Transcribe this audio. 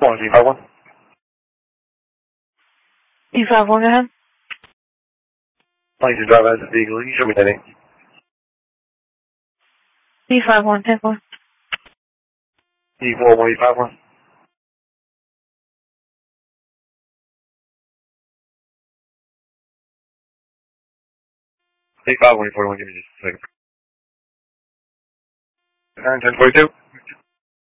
One, G51. E51, go ahead. Please drive as a vehicle. You show me that name. E51, 10-4. E41, E51. E51, E41, give me just a second. 1042.